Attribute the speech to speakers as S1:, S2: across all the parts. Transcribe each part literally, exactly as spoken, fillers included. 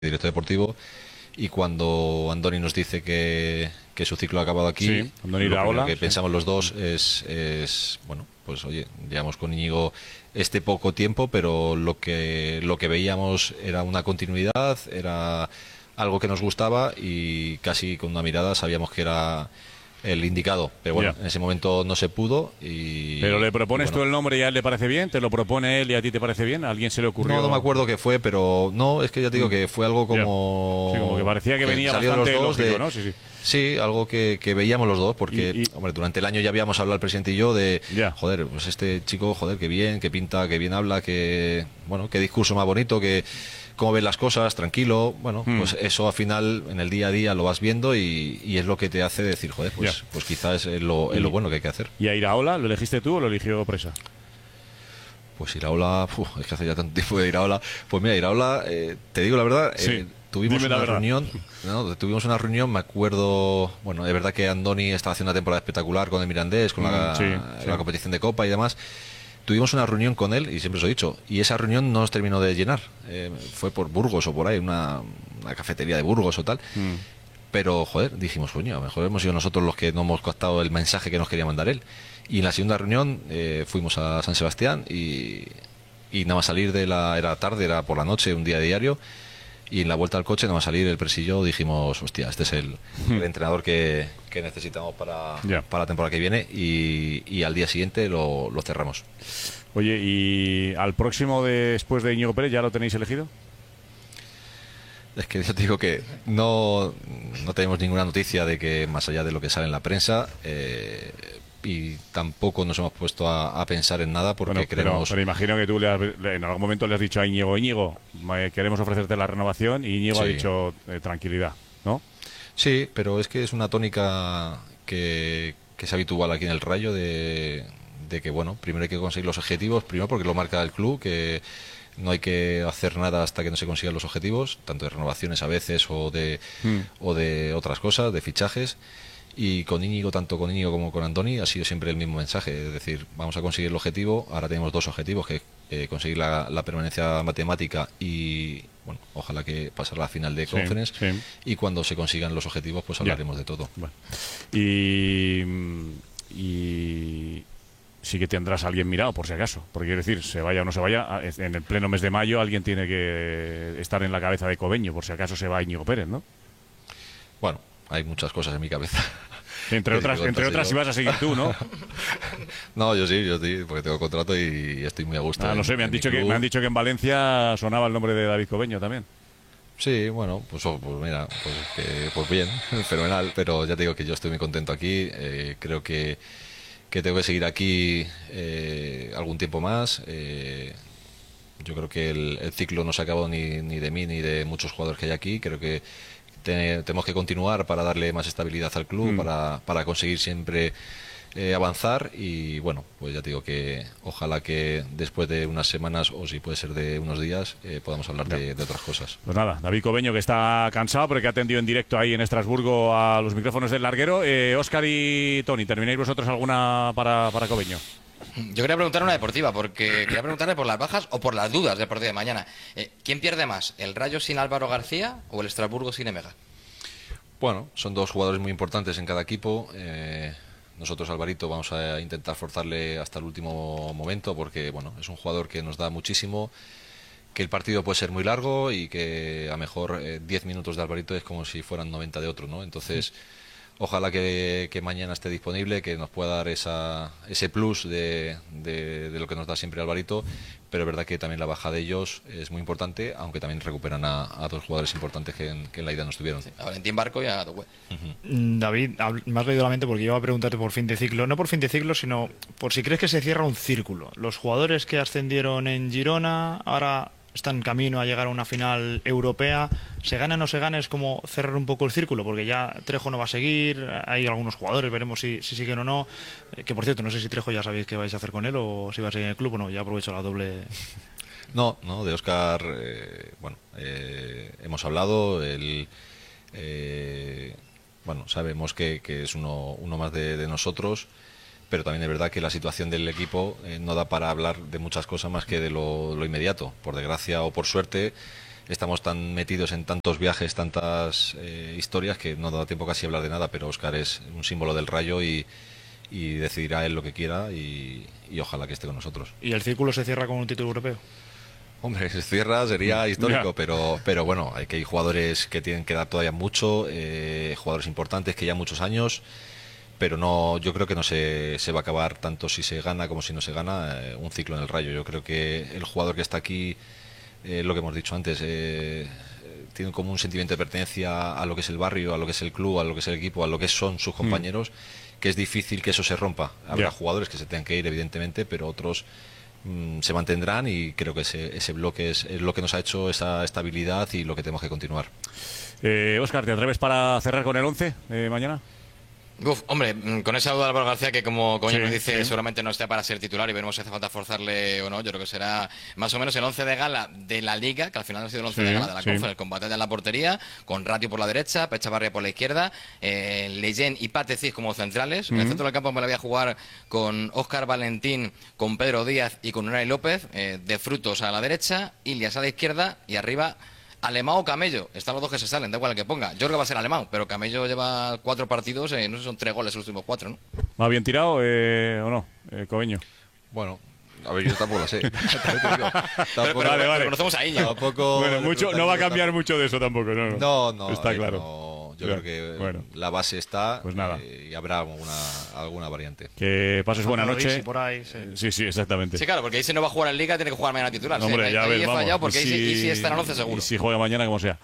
S1: director deportivo, y cuando Andoni nos dice que, que su ciclo ha acabado aquí,
S2: sí, Andoni
S1: lo
S2: Iraola,
S1: que
S2: sí.
S1: pensamos los dos es, es, bueno, pues oye, llevamos con Íñigo este poco tiempo, pero lo que, lo que veíamos era una continuidad, era algo que nos gustaba y casi con una mirada sabíamos que era el indicado, pero bueno,
S2: Ya.
S1: en ese momento no se pudo. Y
S2: Pero le propones
S1: y bueno,
S2: tú el nombre y a él le parece bien, te lo propone él y a ti te parece bien, ¿a alguien se le ocurrió?
S1: no, no me acuerdo qué fue, pero no, es que ya te digo
S2: Mm.
S1: que fue algo
S2: Ya.
S1: como...
S2: Sí, como que parecía que venía
S1: salieron
S2: bastante
S1: los dos
S2: lógico,
S1: de-
S2: ¿no? Sí, sí.
S1: Sí, algo que, que veíamos los dos, porque
S2: Y- y-
S1: hombre, durante el año ya habíamos hablado el presidente y yo de,
S2: Ya.
S1: joder, pues este chico, joder, que bien, que pinta, que bien habla, que, bueno, qué discurso más bonito, que cómo ven las cosas, tranquilo, bueno,
S2: Mm.
S1: pues eso al final en el día a día lo vas viendo y, y es lo que te hace decir, joder, pues,
S2: Ya.
S1: pues quizás es lo, es
S2: Y-
S1: lo bueno que hay que hacer.
S2: ¿Y a Iraola lo elegiste tú o lo eligió Presa?
S1: Pues Iraola, uf, es que hace ya tanto tiempo de Iraola. Pues mira, Iraola, eh, te digo la verdad,
S2: Sí,
S1: eh, tuvimos
S2: dime la
S1: una
S2: verdad.
S1: reunión, ¿no? Tuvimos una reunión, me acuerdo, bueno, de verdad que Andoni estaba haciendo una temporada espectacular con el Mirandés, con la,
S2: Mm, sí,
S1: la
S2: sí.
S1: competición de Copa y demás. Tuvimos una reunión con él, y siempre os he dicho, y esa reunión no nos terminó de llenar. Eh, fue por Burgos o por ahí, una, una cafetería de Burgos o tal.
S2: Mm.
S1: Pero, joder, dijimos, coño, a lo mejor hemos sido nosotros los que no hemos captado el mensaje que nos quería mandar él. Y en la segunda reunión eh, fuimos a San Sebastián y, y nada más salir de la... Era tarde, era por la noche, un día diario. Y en la vuelta al coche, nada más salir el presillo, dijimos, hostia, este es el, el entrenador que, que necesitamos para,
S2: Ya.
S1: para la temporada que viene. Y, y al día siguiente lo, lo cerramos.
S2: Oye, ¿y al próximo después de Íñigo Pérez ya lo tenéis elegido?
S1: Es que yo te digo que no, no tenemos ninguna noticia de que, más allá de lo que sale en la prensa, eh, y tampoco nos hemos puesto a, a pensar en nada porque
S2: Bueno, pero,
S1: queremos...
S2: pero imagino que tú le has- le- en algún momento le has dicho a Íñigo, Íñigo, eh, queremos ofrecerte la renovación, y Íñigo ha
S1: Sí.
S2: dicho eh, tranquilidad, ¿no?
S1: Sí, pero es que es una tónica que, que es habitual aquí en el Rayo de, de que, bueno, primero hay que conseguir los objetivos, primero porque lo marca el club, que no hay que hacer nada hasta que no se consigan los objetivos, tanto de renovaciones a veces o de,
S2: Mm.
S1: o de otras cosas, de fichajes. Y con Íñigo, tanto con Íñigo como con Andoni, ha sido siempre el mismo mensaje, es decir, vamos a conseguir el objetivo, ahora tenemos dos objetivos, que eh, conseguir la, la permanencia matemática y, bueno, ojalá que pasar la final de
S2: Sí,
S1: Conference,
S2: sí.
S1: y cuando se consigan los objetivos, pues
S2: Ya.
S1: hablaremos de todo.
S2: Bueno. Y, y sí que tendrás a alguien mirado, por si acaso. Porque quiero decir, se vaya o no se vaya, a- en el pleno mes de mayo alguien tiene que estar en la cabeza de Cobeño, por si acaso se va Íñigo Pérez, ¿no?
S1: Bueno, hay muchas cosas en mi cabeza.
S2: Entre
S1: Que
S2: otras,
S1: digo,
S2: entre
S1: entonces
S2: otras
S1: yo-
S2: si vas a seguir tú, ¿no?
S1: No, yo sí, yo sí, porque tengo contrato y estoy muy a gusto.
S2: Ah, no
S1: en-
S2: sé, me han
S1: en mi
S2: dicho que
S1: club.
S2: me han dicho que en Valencia sonaba el nombre de David Cobeño también.
S1: Sí, bueno, pues, oh, pues mira, pues, que- pues bien, fenomenal, pero ya te digo que yo estoy muy contento aquí, eh, creo que, que tengo que seguir aquí eh, algún tiempo más. eh, yo creo que el, el ciclo no se ha acabado ni, ni de mí ni de muchos jugadores que hay aquí, creo que te- tenemos que continuar para darle más estabilidad al club,
S2: Mm.
S1: para, para conseguir siempre eh, avanzar. Y bueno, pues ya te digo que ojalá que después de unas semanas, o si puede ser de unos días, eh, podamos hablar de, de otras cosas.
S2: Pues nada, David Cobeño, que está cansado porque ha atendido en directo ahí en Estrasburgo a los micrófonos del larguero. Eh, Óscar y Tony, ¿termináis vosotros alguna para, para Cobeño?
S3: Yo quería preguntar una deportiva, porque quería preguntarle por las bajas o por las dudas deportivas de mañana. Eh, ¿Quién pierde más, el Rayo sin Álvaro García o el Estrasburgo sin Emega?
S1: Bueno, son dos jugadores muy importantes en cada equipo. Eh, nosotros, Alvarito, vamos a intentar forzarle hasta el último momento porque, bueno, es un jugador que nos da muchísimo, que el partido puede ser muy largo y que a lo mejor eh, diez minutos de Alvarito es como si fueran noventa de otro, ¿no? Entonces, ojalá que, que mañana esté disponible, que nos pueda dar esa, ese plus de, de, de lo que nos da siempre Alvarito, pero es verdad que también la baja de ellos es muy importante, aunque también recuperan a, a dos jugadores importantes que en, que en la ida no estuvieron.
S3: A Valentín Barco y a Dogüe.
S4: Mm, David, hab- me has leído la mente porque yo iba a preguntarte por fin de ciclo. No por fin de ciclo, sino por si crees que se cierra un círculo. Los jugadores que ascendieron en Girona ahora están en camino a llegar a una final europea. Se gana o no se gana, es como cerrar un poco el círculo, porque ya Trejo no va a seguir. Hay algunos jugadores, veremos si, si siguen o no. Eh, que por cierto, no sé si Trejo ya sabéis qué vais a hacer con él o si va a seguir en el club o no. Ya aprovecho la doble.
S1: No, no, de Óscar, eh, bueno, eh, hemos hablado, él, eh, bueno, sabemos que, que es uno, uno más de, de nosotros, pero también es verdad que la situación del equipo eh, no da para hablar de muchas cosas más que de lo, lo inmediato. Por desgracia o por suerte, estamos tan metidos en tantos viajes, tantas eh, historias, que no da tiempo casi a hablar de nada, pero Óscar es un símbolo del Rayo y, y decidirá él lo que quiera y, y ojalá que esté con nosotros.
S4: ¿Y el círculo se cierra con un título europeo?
S1: Hombre, si cierra sería histórico,
S2: Ya.
S1: pero pero bueno, hay que hay jugadores que tienen que dar todavía mucho, eh, jugadores importantes que ya muchos años, pero no, yo creo que no se, se va a acabar tanto si se gana como si no se gana eh, un ciclo en el Rayo. Yo creo que el jugador que está aquí, eh, lo que hemos dicho antes, eh, tiene como un sentimiento de pertenencia a lo que es el barrio, a lo que es el club, a lo que es el equipo, a lo que son sus compañeros, mm. que es difícil que eso se rompa. Habrá
S2: Ya.
S1: jugadores que se tengan que ir, evidentemente, pero otros se mantendrán y creo que ese, ese bloque es, es lo que nos ha hecho esa estabilidad y lo que tenemos que continuar.
S2: Eh, Óscar, ¿te atreves para cerrar con el once de mañana?
S3: Uf, hombre, con esa duda de Álvaro García que como, como
S2: Sí,
S3: ya nos dice
S2: sí.
S3: seguramente no esté para ser titular y veremos si hace falta forzarle o no. Yo creo que será más o menos el once de gala de la Liga, que al final ha sido el once
S2: Sí,
S3: de gala de la
S2: sí.
S3: Conference, con Batalla en la portería, con Ratio por la derecha, Pechavarria por la izquierda, eh, Leyen y Patecic como centrales. En el centro del campo me la voy a jugar con Óscar Valentín, con Pedro Díaz y con Unai López, eh, de Frutos a la derecha, Ilias a la izquierda y arriba Alemão o Camello. Están los dos que se salen, da igual el que ponga. Yo creo que va a ser Alemão, pero Camello lleva cuatro partidos, eh, no sé si son tres goles los últimos cuatro, ¿no?
S2: ¿Va bien tirado eh, o no, eh, Cobeño?
S1: Bueno, a ver, yo tampoco lo sé. También te digo,
S3: Pero,
S1: tampoco-
S3: pero-
S2: Vale,
S3: pero
S2: vale.
S3: conocemos a Iñigo.
S1: tampoco
S2: Bueno,
S1: le
S2: mucho, no va a
S1: preguntaría
S2: cambiar
S1: tampoco-
S2: mucho de eso tampoco, ¿no?
S1: No, no,
S2: Está
S1: ahí
S2: claro.
S1: no. Yo
S2: Ya,
S1: creo que
S2: bueno.
S1: la base está,
S2: Pues nada.
S1: eh, y habrá alguna, alguna variante.
S2: Que pases buena
S4: Fernando
S2: noche.
S4: Isi por ahí, sí.
S2: Sí, sí, exactamente.
S3: Sí, claro, porque Isi no va a jugar en Liga, tiene que jugar mañana titular.
S2: No,
S3: Sí,
S2: hombre,
S3: ahí-
S2: ya
S3: ahí
S2: ves,
S3: he
S2: vamos.
S3: fallado porque
S2: Y
S3: Isi,
S2: si-
S3: Isi está en el once seguro.
S2: y si juega mañana, como sea.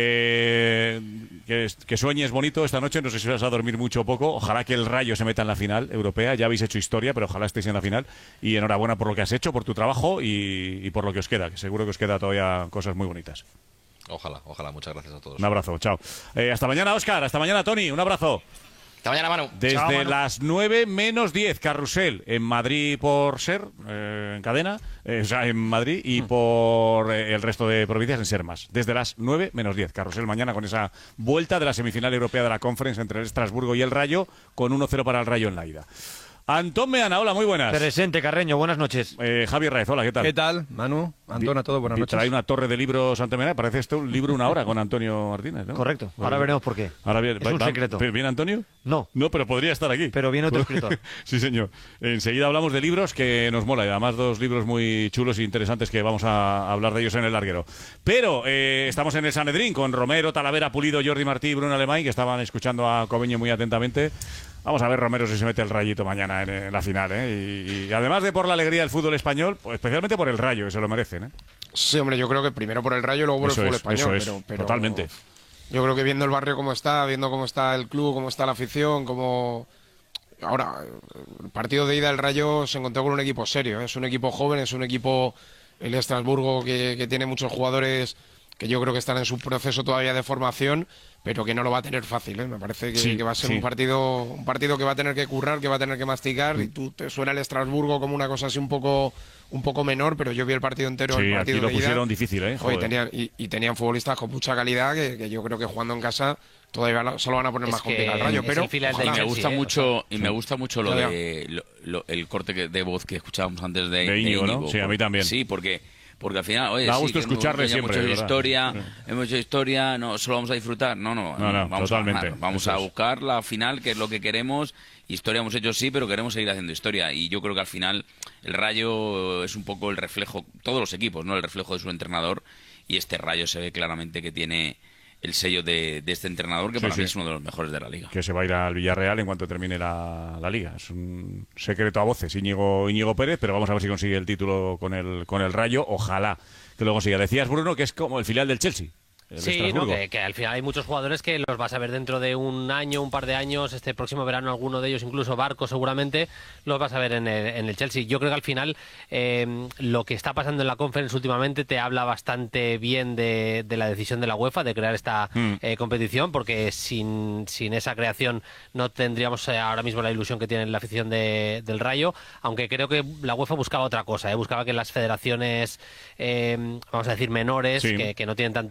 S2: Que, que, que sueñes bonito esta noche. No sé si vas a dormir mucho o poco. Ojalá que el Rayo se meta en la final europea. Ya habéis hecho historia, pero ojalá estéis en la final. Y enhorabuena por lo que has hecho, por tu trabajo y, y por lo que os queda. Que seguro que os queda todavía cosas muy bonitas.
S1: Ojalá, ojalá. Muchas gracias a todos.
S2: Un abrazo, chao. Eh, hasta mañana, Óscar. Hasta mañana, Tony. Un abrazo.
S3: Hasta mañana, Manu.
S2: Desde
S4: Chao, Manu.
S2: las nueve menos diez, Carrusel, en Madrid por Ser, eh, en cadena, eh, o sea, en Madrid, y por eh, el resto de provincias en Sermas. Desde las nueve menos diez, Carrusel mañana con esa vuelta de la semifinal europea de la Conference entre el Estrasburgo y el Rayo, con uno cero para el Rayo en la ida. Antón Meana, hola, muy buenas.
S5: Presente, Carreño, buenas noches.
S2: Eh, Javier Raez, hola, ¿qué tal?
S5: ¿Qué tal, Manu? Antón, a todos, buenas
S2: Vi-
S5: noches.
S2: Trae una torre de libros, Antón Meana, parece esto un libro una hora con Antonio Martínez, ¿no?
S5: Correcto, ahora
S2: Bueno,
S5: veremos por qué.
S2: Ahora bien,
S5: Es un secreto.
S2: ¿Viene Antonio?
S5: No.
S2: No, pero podría estar aquí.
S5: Pero viene otro escritor.
S2: Sí, señor. Enseguida hablamos de libros que nos mola y además dos libros muy chulos e interesantes que vamos a hablar de ellos en el larguero. Pero eh, estamos en el Sanedrín con Romero, Talavera, Pulido, Jordi Martí y Bruno Alemán, que estaban escuchando a Cobeño muy atentamente. Vamos a ver, Romero, si se mete el Rayito mañana en, en la final, ¿eh? Y, y además de por la alegría del fútbol español, pues especialmente por el Rayo, que se lo merecen, ¿eh?
S6: Sí, hombre, yo creo que primero por el Rayo y luego por
S2: Eso
S6: el fútbol
S2: es,
S6: español.
S2: eso es,
S6: pero, pero
S2: totalmente.
S6: Yo creo que viendo el barrio como está, viendo cómo está el club, cómo está la afición, cómo... Ahora, el partido de ida del Rayo se encontró con un equipo serio, ¿eh? Es un equipo joven, es un equipo, el Estrasburgo, que, que tiene muchos jugadores que yo creo que están en su proceso todavía de formación, pero que no lo va a tener fácil, ¿eh? Me parece que,
S2: Sí,
S6: que va a ser
S2: sí.
S6: un partido un partido que va a tener que currar, que va a tener que masticar,
S2: Mm.
S6: y tú te suena el Estrasburgo como una cosa así un poco un poco menor, pero yo vi el partido entero,
S2: Sí,
S6: el partido
S2: aquí lo
S6: de ida.
S2: pusieron difícil, ¿eh?
S6: Joder,
S2: Joder.
S6: tenían, y, y tenían futbolistas con mucha calidad que, que yo creo que jugando en casa todavía lo- se lo van a poner
S7: Es
S6: más
S7: que
S6: complicado al Rayo,
S7: es
S6: pero
S7: el filial del
S6: ojalá.
S8: Y me
S7: Chelsea,
S8: gusta
S7: ¿eh?
S8: mucho y me gusta mucho lo
S6: Ya, ya.
S8: de lo- lo- el corte que- de voz que escuchábamos antes de,
S2: De Íñigo, ¿no? Sí, a mí
S8: porque-
S2: también.
S8: Sí, porque porque al final, oye,
S2: Da
S8: sí,
S2: gusto
S8: que hemos
S2: escucharle
S8: hecho
S2: siempre,
S8: mucha
S2: ¿verdad?
S8: historia,
S2: Sí.
S8: hemos hecho historia, no solo vamos a disfrutar, no, no,
S2: No, no,
S8: vamos
S2: totalmente.
S8: a ganar, vamos
S2: Eso
S8: a
S2: es.
S8: buscar la final, que es lo que queremos. Historia hemos hecho sí, pero queremos seguir haciendo historia y yo creo que al final el Rayo es un poco el reflejo, todos los equipos, ¿no? El reflejo de su entrenador y este Rayo se ve claramente que tiene el sello de, de este entrenador que
S2: Sí,
S8: para
S2: sí.
S8: mí es uno de los mejores de la liga.
S2: Que se va a ir al Villarreal en cuanto termine la, la liga. Es un secreto a voces, Íñigo, Íñigo Pérez, pero vamos a ver si consigue el título con el, con el Rayo. Ojalá que lo consiga. Decías, Bruno, que es como el filial del Chelsea. el
S7: Sí, ¿no?
S2: Estrasburgo.
S7: que, que al final hay muchos jugadores que los vas a ver dentro de un año, un par de años, este próximo verano alguno de ellos, incluso Barco seguramente, los vas a ver en el, en el Chelsea. Yo creo que al final eh, lo que está pasando en la Conference últimamente te habla bastante bien de, de la decisión de la UEFA de crear esta
S2: Mm.
S7: eh, competición, porque sin, sin esa creación no tendríamos eh, ahora mismo la ilusión que tiene la afición de- del Rayo, aunque creo que la UEFA buscaba otra cosa, eh, buscaba que las federaciones, eh, vamos a decir, menores,
S2: Sí.
S7: que, que no tienen tanto peso,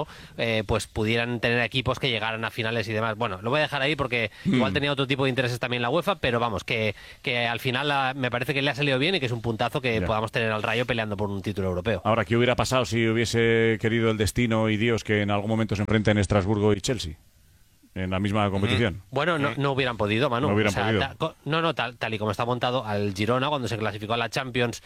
S7: europeo, eh, pues pudieran tener equipos que llegaran a finales y demás. Bueno, lo voy a dejar ahí porque mm. igual tenía otro tipo de intereses también la UEFA, pero vamos, que, que al final la, me parece que le ha salido bien y que es un puntazo que ya. podamos tener al Rayo peleando por un título europeo.
S2: Ahora, ¿qué hubiera pasado si hubiese querido el destino y Dios que en algún momento se enfrenten Estrasburgo y Chelsea en la misma competición?
S7: Bueno, no, no hubieran podido, Manu.
S2: No hubieran
S7: o sea,
S2: podido.
S7: Ta, no, no, tal, tal y como está montado al Girona cuando se clasificó a la Champions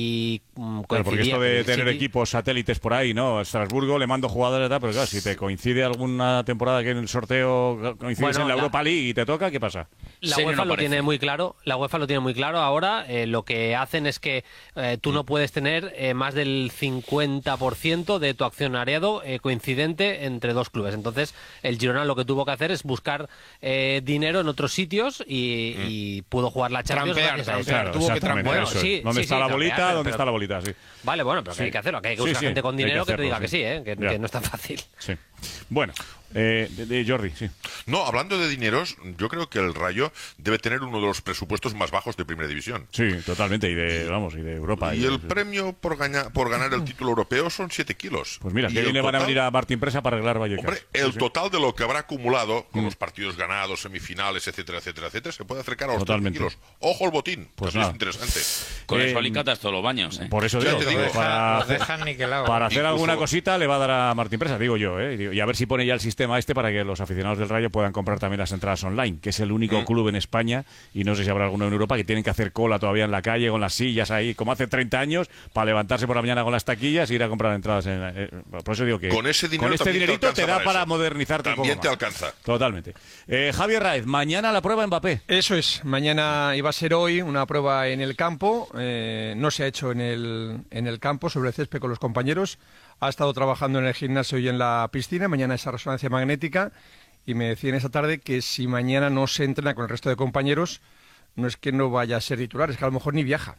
S7: y mm,
S2: claro, porque esto de tener
S7: City...
S2: equipos satélites por ahí, ¿no? Estrasburgo le mando jugadores, pero claro, si te coincide alguna temporada que en el sorteo coincides bueno, en la, la Europa League y te toca, ¿qué pasa?
S7: La UEFA no lo parece. tiene muy claro. La UEFA lo tiene muy claro. Ahora eh, lo que hacen es que eh, tú no puedes tener eh, más del cincuenta por ciento de tu accionariado eh, coincidente entre dos clubes. Entonces, el Girona lo que tuvo que hacer es buscar eh, dinero en otros sitios y, mm. y pudo jugar la Champions.
S6: Trampear, trampear. Claro,
S7: tuvo que
S6: trampear.
S7: Bueno, sí,
S2: ¿Dónde
S7: sí,
S2: está
S7: sí,
S2: la bolita?
S7: trampear,
S2: ¿Dónde
S7: pero...
S2: está la bolita? Sí.
S7: Vale, bueno, pero que sí. hay que hacerlo. Que hay que buscar sí, sí, gente con dinero que, que, hacerlo, que te diga sí. que sí, ¿eh? que, que no es tan fácil.
S2: Sí. Bueno, eh, de, de Jordi, sí.
S9: No, hablando de dineros, yo creo que el Rayo debe tener uno de los presupuestos más bajos de Primera División.
S2: Sí, totalmente, y de, y, vamos, y de Europa.
S9: Y,
S2: y
S9: el
S2: de...
S9: premio por, ganar, por ganar el título europeo son siete kilos.
S2: Pues mira, que viene van a venir a Martín Presa para arreglar Vallecas.
S9: Hombre, el
S2: sí,
S9: total
S2: sí.
S9: de lo que habrá acumulado con
S2: mm.
S9: los partidos ganados, semifinales, etcétera, etcétera, etcétera, se puede acercar a los
S2: Totalmente.
S9: trece kilos. Ojo al botín,
S2: pues
S9: que es interesante.
S8: Con
S2: eh,
S8: eso alicatas todos los baños, ¿eh?
S2: Por eso digo,
S9: te digo
S2: para,
S4: dejan niquelado.
S2: para hacer
S9: Incluso...
S2: alguna cosita le va a dar a Martín Presa, digo yo, ¿eh? Y a ver si pone ya el sistema este para que los aficionados del Rayo puedan comprar también las entradas online, que es el único mm. club en España, y no sé si habrá alguno en Europa, que tienen que hacer cola todavía en la calle con las sillas ahí, como hace treinta años, para levantarse por la mañana con las taquillas e ir a comprar entradas. En, eh, por eso digo que
S9: con ese dinero
S2: con este dinerito te, te da para, para modernizarte
S9: también
S2: un poco
S9: te
S2: más.
S9: alcanza.
S2: Totalmente. Eh, Javier Raez, mañana la prueba Mbappé.
S5: Eso es, mañana iba a ser hoy una prueba en el campo, eh, no se ha hecho en el, en el campo, sobre el césped con los compañeros, ha estado trabajando en el gimnasio y en la piscina, mañana esa resonancia magnética, y me decían esa tarde que si mañana no se entrena con el resto de compañeros, no es que no vaya a ser titular, es que a lo mejor ni viaja.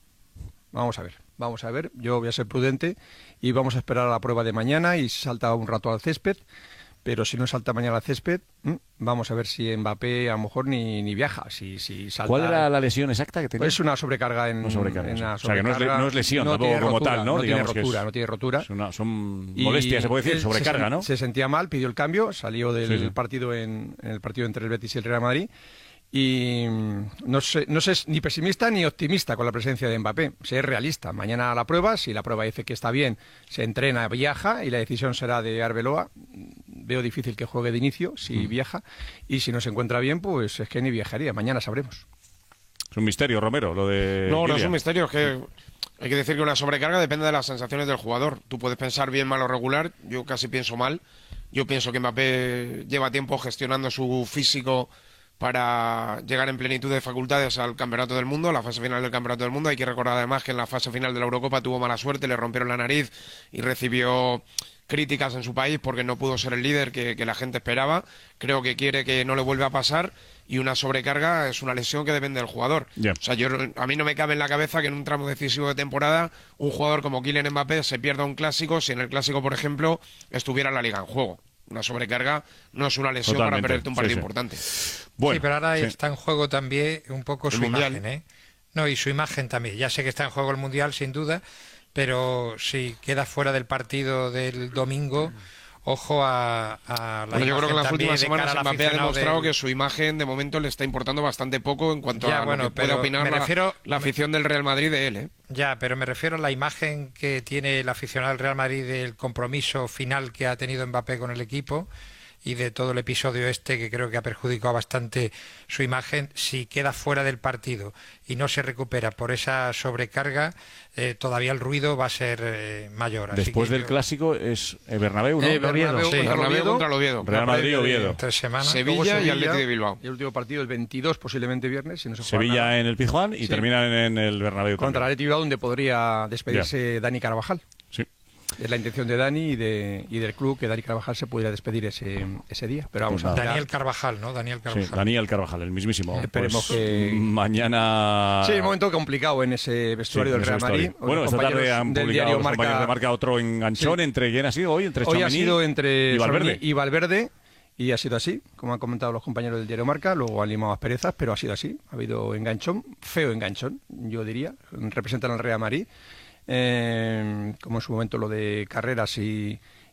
S5: Vamos a ver, vamos a ver, yo voy a ser prudente y vamos a esperar a la prueba de mañana y salta un rato al césped, pero si no salta mañana al césped, vamos a ver si Mbappé a lo mejor ni, ni viaja. Si, si salta...
S2: ¿Cuál era la lesión exacta que tenía?
S5: Pues es una sobrecarga en,
S2: una sobrecarga,
S5: en la
S2: o sea, que no es, no es lesión,
S5: no
S2: tampoco como
S5: rotura,
S2: tal, ¿no?
S5: No tiene
S2: Digamos
S5: rotura,
S2: es,
S5: no tiene rotura.
S2: Es una, son molestias, se puede decir, sobrecarga,
S5: se,
S2: ¿no?
S5: Se sentía mal, pidió el cambio, salió del
S2: sí, sí.
S5: partido en, en el partido entre el Betis y el Real Madrid. Y no sé, no sé ni pesimista ni optimista con la presencia de Mbappé. Sé realista. Mañana la prueba, si la prueba dice que está bien, se entrena, viaja y la decisión será de Arbeloa. Veo difícil que juegue de inicio si mm. viaja, y si no se encuentra bien, pues es que ni viajaría. Mañana sabremos.
S2: Es un misterio, Romero, lo de
S6: No,
S2: Kylian.
S6: no es un misterio, es que hay que decir que una sobrecarga depende de las sensaciones del jugador. Tú puedes pensar bien, mal o regular, yo casi pienso mal. Yo pienso que Mbappé lleva tiempo gestionando su físico para llegar en plenitud de facultades al Campeonato del Mundo, a la fase final del Campeonato del Mundo. Hay que recordar además que en la fase final de la Eurocopa tuvo mala suerte, le rompieron la nariz y recibió críticas en su país porque no pudo ser el líder que, que la gente esperaba. Creo que quiere que no le vuelva a pasar, y una sobrecarga es una lesión que depende del jugador. Yeah. O sea, yo, a mí no me cabe en la cabeza que en un tramo decisivo de temporada un jugador como Kylian Mbappé se pierda un clásico si en el clásico, por ejemplo, estuviera la Liga en juego. Una sobrecarga no es una lesión Totalmente. Para perderte un partido sí, sí. importante.
S10: Bueno, sí, pero ahora sí. está en juego también un poco
S6: el
S10: su
S6: mundial.
S10: imagen, ¿eh? No, y su imagen también. Ya sé que está en juego el Mundial, sin duda, pero si queda fuera del partido del domingo, ojo a, a la
S6: bueno,
S10: imagen
S6: yo creo que en las últimas
S10: de
S6: semanas Mbappé ha demostrado
S10: del...
S6: que su imagen de momento le está importando bastante poco en cuanto
S10: ya,
S6: a
S10: bueno,
S6: lo que puede opinar la,
S10: refiero...
S6: la afición del Real Madrid de él, ¿eh?
S10: Ya, pero me refiero a la imagen que tiene el aficionado del Real Madrid del compromiso final que ha tenido Mbappé con el equipo y de todo el episodio este, que creo que ha perjudicado bastante su imagen. Si queda fuera del partido y no se recupera por esa sobrecarga, eh, todavía el ruido va a ser eh, mayor. Así
S2: Después
S10: que
S2: del
S10: yo...
S2: clásico es eh, Bernabéu, ¿no?
S5: Eh, Bernabéu,
S10: sí.
S5: contra
S6: Bernabéu contra el Oviedo.
S2: Real Madrid, Oviedo.
S10: Tres semanas.
S6: Sevilla, Sevilla y Atlético de Bilbao.
S5: Y el último partido el veintidós, posiblemente viernes. Si no se
S2: Sevilla
S5: nada.
S2: en el Pizjuán y
S5: sí.
S2: termina en, en el Bernabéu.
S5: Contra el Atlético de Bilbao, donde podría despedirse
S2: ya.
S5: Dani Carvajal.
S2: Sí.
S5: Es la intención de Dani y, de, y del club que Dani Carvajal se pudiera despedir ese, ese día. Pero vamos
S2: pues
S5: a
S10: Daniel Carvajal, ¿no? Daniel Carvajal.
S2: Sí, Daniel Carvajal, el mismísimo.
S5: Esperemos
S2: pues,
S5: que...
S2: Mañana...
S5: Sí, un momento complicado en ese vestuario
S2: sí,
S5: del Real Madrid.
S2: Bueno, esta tarde han publicado los
S5: Marca...
S2: compañeros de Marca otro enganchón. Sí. ¿Entre quién ha sido hoy? Entre
S5: Hoy
S2: Tchouaméni
S5: ha sido entre
S2: y Valverde.
S5: y Valverde. Y ha sido así, como han comentado los compañeros del diario Marca. Luego han limado asperezas, pero ha sido así. Ha habido enganchón, feo enganchón, yo diría. Representan al Real Madrid. Eh, como en su momento lo de Carreras y,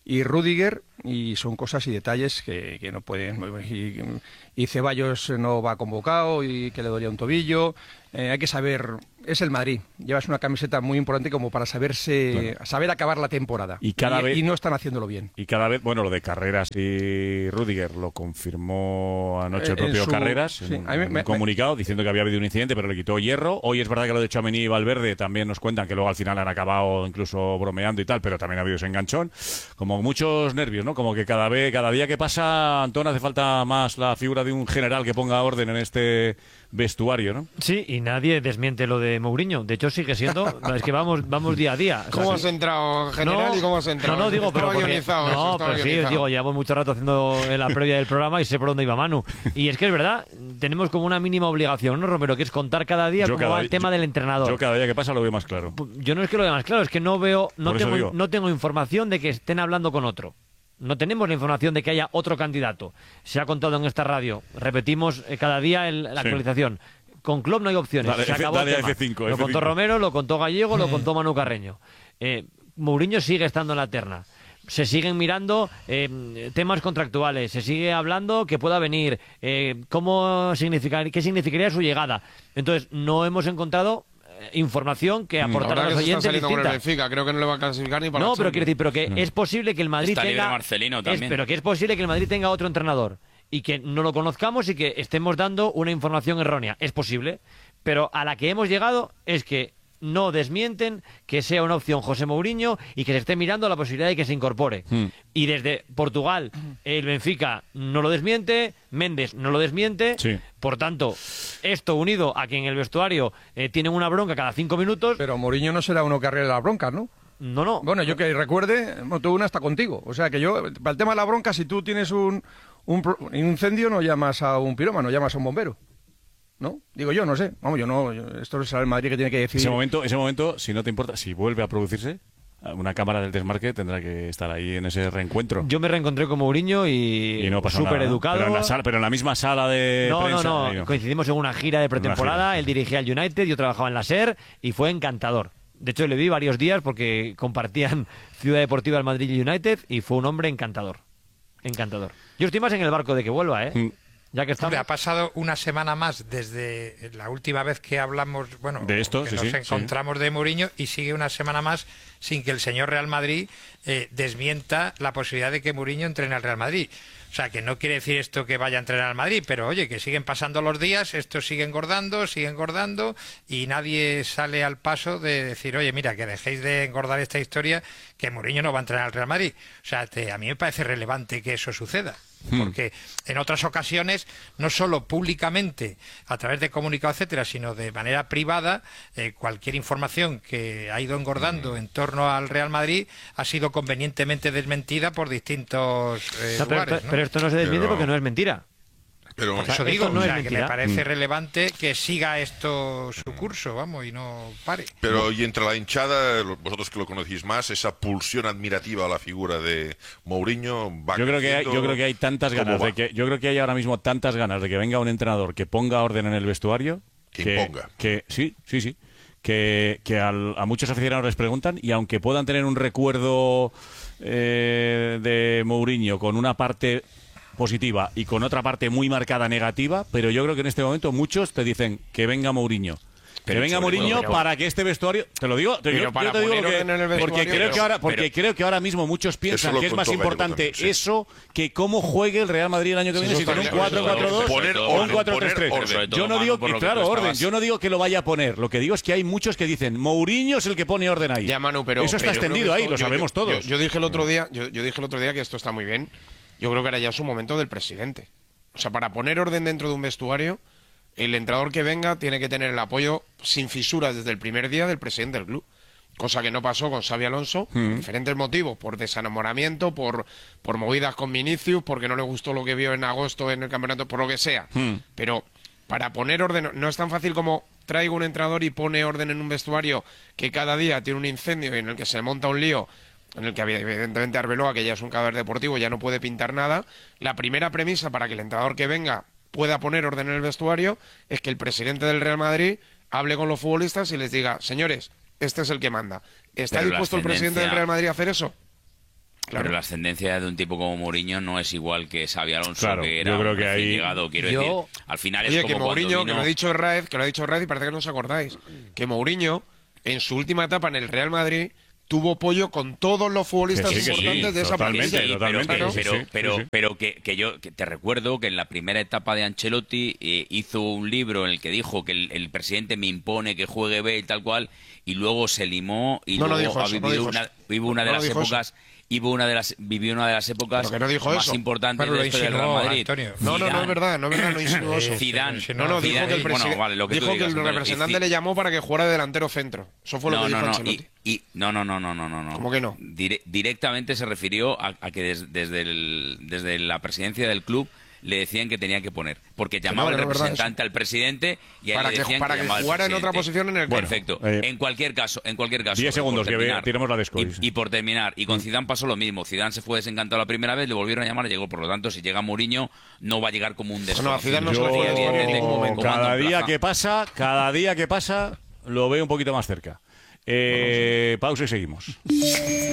S5: y Rüdiger, y son cosas y detalles que, que no pueden. Y, y Ceballos no va convocado y que le dolía un tobillo. Eh, hay que saber, es el Madrid, llevas una camiseta muy importante como para saberse, claro. saber acabar la temporada.
S2: Y, cada
S5: y,
S2: vez,
S5: y no están haciéndolo bien.
S2: Y cada vez, bueno, lo de Carreras y Rüdiger lo confirmó anoche el propio su,
S5: sí,
S2: Carreras en,
S5: a mí,
S2: en
S5: me,
S2: un comunicado
S5: me,
S2: diciendo que había habido un incidente, pero le quitó hierro. Hoy es verdad que lo de Tchouaméni y Valverde también nos cuentan que luego al final han acabado incluso bromeando y tal, pero también ha habido ese enganchón. Como muchos nervios, ¿no? Como que cada vez, cada día que pasa, Antón, hace falta más la figura de un general que ponga orden en este vestuario, ¿no?
S11: Sí, y nadie desmiente lo de Mourinho. De hecho, sigue siendo... Es que vamos vamos día a día. O sea,
S6: ¿Cómo
S11: sí.
S6: has entrado, general,
S11: no,
S6: y cómo has entrado?
S11: No, no, digo, pero porque...
S6: guionizado,
S11: No, pero sí, digo, llevamos mucho rato haciendo en la previa del programa y sé por dónde iba Manu. Y es que es verdad, tenemos como una mínima obligación, ¿no, Romero? Que es contar cada día
S2: yo
S11: cómo
S2: cada,
S11: va el tema
S2: yo,
S11: del entrenador.
S2: Yo cada día que pasa lo veo más claro.
S11: Yo no es que lo vea más claro, es que no veo... No, tengo, no tengo información de que estén hablando con otro. No tenemos la información de que haya otro candidato. Se ha contado en esta radio. Repetimos eh, cada día el, la sí. actualización. Con Klopp no hay opciones.
S2: Dale,
S11: se acabó
S2: dale
S11: el tema.
S2: F cinco,
S11: lo
S2: F cinco.
S11: contó Romero, lo contó Gallego, lo contó Manu Carreño. Eh, Mourinho sigue estando en la terna. Se siguen mirando eh, temas contractuales, se sigue hablando que pueda venir, eh, cómo significar, qué significaría su llegada. Entonces, no hemos encontrado información que aportar
S6: Ahora
S11: a los
S6: que se
S11: oyentes
S6: está
S11: distinta.
S6: Con el Benfica, creo que no le va a clasificar ni para
S11: No,
S6: la
S11: pero quiero decir, pero que
S2: no.
S11: es posible que el Madrid
S8: está
S11: tenga
S8: Marcelino también.
S11: Es, pero que es posible que el Madrid tenga otro entrenador y que no lo conozcamos y que estemos dando una información errónea. Es posible, pero a la que hemos llegado es que no desmienten que sea una opción José Mourinho y que se esté mirando la posibilidad de que se incorpore. Hmm. Y desde Portugal, el Benfica no lo desmiente, Méndez no lo desmiente.
S2: Sí.
S11: Por tanto, esto unido a que en el vestuario eh, tienen una bronca cada cinco minutos...
S5: Pero Mourinho no será uno que arregle las broncas, ¿no?
S11: No, no.
S5: Bueno, yo que recuerde, bueno, tuve una hasta contigo. O sea, que yo, para el tema de la bronca, si tú tienes un, un, un incendio, no llamas a un pirómano, llamas a un bombero. ¿No? Digo yo, no sé. Vamos, yo no. Yo, esto es el Madrid que tiene que decidir.
S2: Ese momento, ese momento, si no te importa, si vuelve a producirse, una cámara del desmarque tendrá que estar ahí en ese reencuentro.
S11: Yo me reencontré con Mourinho y,
S2: y no pasó
S11: súper
S2: nada, ¿no?
S11: educado.
S2: Pero en, la sala, pero en la misma sala de
S11: no,
S2: prensa.
S11: No, no,
S2: no.
S11: Coincidimos en una gira de pretemporada. Gira. Él dirigía el United, yo trabajaba en la SER y fue encantador. De hecho, le vi varios días porque compartían Ciudad Deportiva el Madrid y United y fue un hombre encantador. Encantador. Yo estoy más en el barco de que vuelva, ¿eh? Mm. Ya que estamos...
S10: Hombre, ha pasado una semana más desde la última vez que hablamos, bueno,
S2: de esto,
S10: que
S2: sí,
S10: nos
S2: sí,
S10: encontramos sí. de Mourinho, y sigue una semana más sin que el señor Real Madrid eh, desmienta la posibilidad de que Mourinho entrene al Real Madrid. O sea, que no quiere decir esto que vaya a entrenar al Madrid, pero oye, que siguen pasando los días, esto sigue engordando, sigue engordando, y nadie sale al paso de decir, oye, mira, que dejéis de engordar esta historia, que Mourinho no va a entrenar al Real Madrid. O sea, te, a mí me parece relevante que eso suceda. Porque en otras ocasiones, no solo públicamente, a través de comunicado, etcétera, sino de manera privada, eh, cualquier información que ha ido engordando en torno al Real Madrid ha sido convenientemente desmentida por distintos eh,
S11: no, pero,
S10: lugares, ¿no?
S11: Pero esto no se desmiente pero... porque no es mentira.
S9: Pero
S10: Por eso digo, no o sea, que me parece relevante que siga esto su curso, vamos, y no pare.
S9: Pero y entre la hinchada, vosotros que lo conocéis más, esa pulsión admirativa a la figura de Mourinho va
S2: yo creo que hay, yo creo que hay tantas ganas de que yo creo que hay ahora mismo tantas ganas de que venga un entrenador que ponga orden en el vestuario,
S9: que,
S2: que
S9: imponga.
S2: Que sí, sí, sí. Que, que al, a muchos aficionados les preguntan y aunque puedan tener un recuerdo eh, de Mourinho con una parte positiva y con otra parte muy marcada negativa, pero yo creo que en este momento muchos te dicen que venga Mourinho. Que pero venga Mourinho pero, para que este vestuario, te lo digo, te, yo, yo te digo lo que, porque creo pero, que ahora, porque pero, creo que ahora mismo muchos piensan que es más importante también, sí. eso que cómo juegue el Real Madrid el año que viene, si con un cuatro cuatro dos o un cuatro tres tres. Yo no digo que, claro, orden, yo no digo que lo vaya a poner, lo que digo es que hay muchos que dicen Mourinho es el que pone orden ahí.
S6: Ya, Manu, pero,
S2: eso está
S6: pero
S2: extendido ahí,
S6: esto,
S2: lo sabemos
S6: yo,
S2: todos.
S6: Yo, yo dije el otro día, yo, yo dije el otro día que esto está muy bien. Yo creo que era ya su momento del presidente. O sea, para poner orden dentro de un vestuario, el entrenador que venga tiene que tener el apoyo sin fisuras desde el primer día del presidente del club. Cosa que no pasó con Xabi Alonso, por mm. diferentes motivos, por desenamoramiento, por, por movidas con Vinicius, porque no le gustó lo que vio en agosto en el campeonato, por lo que sea. Mm. Pero para poner orden, no es tan fácil como traigo un entrenador y pone orden en un vestuario que cada día tiene un incendio y en el que se monta un lío, en el que evidentemente Arbeloa, que ya es un cadáver deportivo, ya no puede pintar nada. La primera premisa para que el entrenador que venga pueda poner orden en el vestuario es que el presidente del Real Madrid hable con los futbolistas y les diga, señores, este es el que manda. ¿Está
S8: Pero
S6: dispuesto el presidente del Real Madrid a hacer eso?
S8: Claro. Pero la ascendencia de un tipo como Mourinho no es igual que Xabi Alonso,
S2: claro,
S8: que era
S2: yo creo
S8: un
S2: que
S8: recién
S2: ahí...
S8: llegado. Quiero
S7: Yo...
S8: decir, al final
S6: Oye,
S8: es como
S6: que Mourinho,
S8: vino...
S6: que lo ha dicho Raez, que lo ha dicho Raez y parece que no os acordáis, que Mourinho, en su última etapa en el Real Madrid, tuvo apoyo con todos los futbolistas
S2: Que sí, que
S6: importantes
S2: sí,
S6: de esa
S2: totalmente,
S6: plantilla.
S2: totalmente,
S8: pero,
S2: sí,
S8: pero,
S2: sí, sí,
S8: pero,
S2: sí, sí.
S8: pero que, que yo que te recuerdo que en la primera etapa de Ancelotti eh, hizo un libro en el que dijo que el, el presidente me impone que juegue B y tal cual, y luego se limó y
S6: No, no
S8: luego
S6: dijo
S8: ha
S6: eso, no
S8: vivido
S6: dijo
S8: una,
S6: eso.
S8: vivió una de
S6: No
S8: las
S6: dijo
S8: épocas Vivió una de las vivió una de las épocas
S6: Pero que no dijo
S8: más
S6: eso.
S8: importantes
S10: Pero
S8: de
S10: lo
S8: la historia del Real
S10: insinuó,
S8: Madrid.
S10: Antonio.
S6: No, no, no es verdad, no es verdad, no insinuó eso.
S8: Zidane.
S6: No, no, dijo que el,
S8: Bueno,
S6: preside-
S8: vale, lo que tú
S6: dijo que
S8: digas,
S6: el
S8: Antonio.
S6: representante
S8: Y Zi-
S6: le llamó para que jugara de delantero centro. Eso fue lo
S8: no,
S6: que dijo
S8: no, no,
S6: Ancelotti.
S8: y, y- no, no, no, no, no, no, no.
S6: ¿Cómo que no?
S8: Dire- directamente se refirió a, a que des- desde, el- desde la presidencia del club le decían que tenía que poner, porque llamaba
S6: no,
S8: el
S6: no es verdad
S8: representante al presidente y a él
S6: Para
S8: le
S6: que-
S8: decían
S6: para que
S8: llamaba al
S6: jugara en otra
S8: presidente.
S6: posición en el campo.
S8: Perfecto.
S2: eh,
S8: en cualquier caso, en cualquier caso.
S2: diez
S8: y
S2: segundos,
S8: por
S2: que
S8: terminar-
S2: tiremos la de Scoy.
S8: Y, y por terminar, y con Zidane pasó lo mismo. Zidane se fue desencantado la primera vez, le volvieron a llamar y llegó. Por lo tanto, si llega Mourinho, no va a llegar como un desconocido.
S6: No, a Zidane no se
S2: Yo,
S6: le fue desconocido en ningún momento.
S2: cada
S8: Comando en
S2: día
S8: plaza.
S2: que pasa, cada día que pasa, lo veo un poquito más cerca. Eh, pausa y seguimos.